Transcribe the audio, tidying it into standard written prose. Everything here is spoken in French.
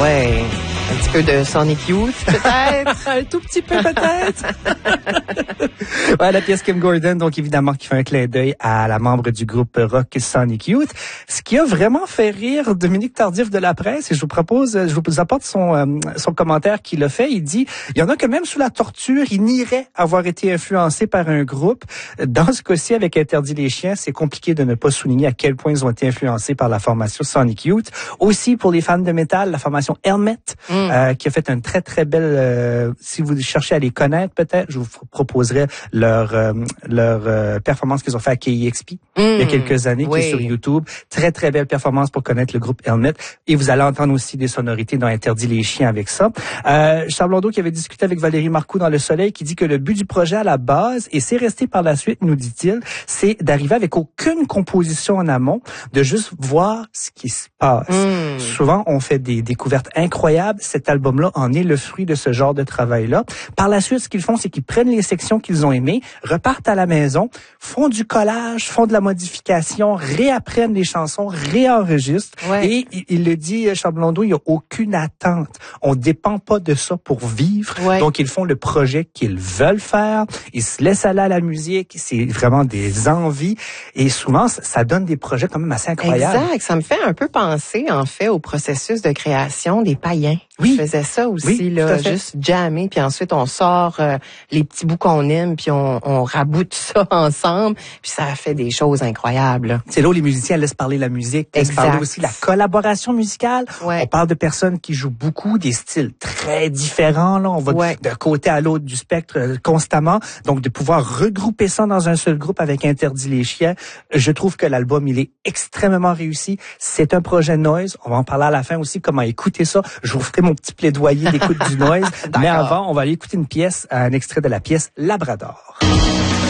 ouais. Un petit peu de Sonic Youth, peut-être? Un tout petit peu, peut-être. Ouais, la pièce Kim Gordon, donc évidemment, qui fait un clin d'œil à la membre du groupe rock Sonic Youth. Ce qui a vraiment fait rire Dominique Tardif de la presse, et je vous apporte son commentaire qu'il a fait. Il dit, il y en a que même sous la torture, ils nieraient avoir été influencés par un groupe. Dans ce cas-ci, avec Interdit les chiens, c'est compliqué de ne pas souligner à quel point ils ont été influencés par la formation Sonic Youth. Aussi, pour les fans de métal, la formation Helmet, qui a fait une très, très belle... si vous cherchez à les connaître, peut-être, je vous proposerai leur performance qu'ils ont fait à KEXP il y a quelques années, qui est sur YouTube. Très, très belle performance pour connaître le groupe Helmet. Et vous allez entendre aussi des sonorités dont Interdit les chiens avec ça. Charles Blondeau, qui avait discuté avec Valérie Marcoux dans Le Soleil, qui dit que le but du projet à la base, et c'est resté par la suite, nous dit-il, c'est d'arriver avec aucune composition en amont, de juste voir ce qui se passe. Souvent, on fait des découvertes incroyables. Cet album-là en est le fruit de ce genre de travail-là. Par la suite, ce qu'ils font, c'est qu'ils prennent les sections qu'ils ont aimées, repartent à la maison, font du collage, font de la modification, réapprennent les chansons, réenregistrent. Ouais. Et il le dit, Charles Blondeau, il n'y a aucune attente. On dépend pas de ça pour vivre. Ouais. Donc, ils font le projet qu'ils veulent faire. Ils se laissent aller à la musique. C'est vraiment des envies. Et souvent, ça donne des projets quand même assez incroyables. Exact. Ça me fait un peu penser, en fait, au processus de création des païens. Oui. Je faisais ça aussi, là, juste jammer, puis ensuite on sort les petits bouts qu'on aime, puis on raboute ça ensemble, puis ça fait des choses incroyables. C'est là où les musiciens laissent parler la musique. Laissent parler aussi la collaboration musicale. Ouais. On parle de personnes qui jouent beaucoup, des styles très différents. Là, on va d'un côté à l'autre du spectre constamment. Donc, de pouvoir regrouper ça dans un seul groupe avec Interdit les chiens, je trouve que l'album, il est extrêmement réussi. C'est un projet Noise. On va en parler à la fin aussi, comment écouter ça. Je vous ferai mon petit plaidoyer d'écoute du Noise. Mais avant, on va aller écouter un extrait de la pièce Labrador.